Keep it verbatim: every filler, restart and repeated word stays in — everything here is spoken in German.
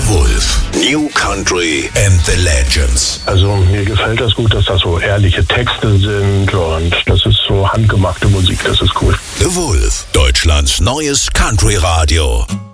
The Wolf. New Country and the Legends. Also mir gefällt das gut, dass das so ehrliche Texte sind und das ist so handgemachte Musik, das ist cool. The Wolf, Deutschlands neues Country-Radio.